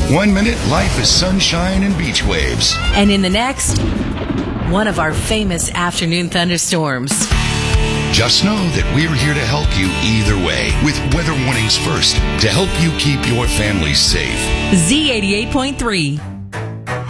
1 minute, life is sunshine and beach waves. And in the next, one of our famous afternoon thunderstorms. Just know that we're here to help you either way with Weather Warnings First to help you keep your family safe. Z88.3.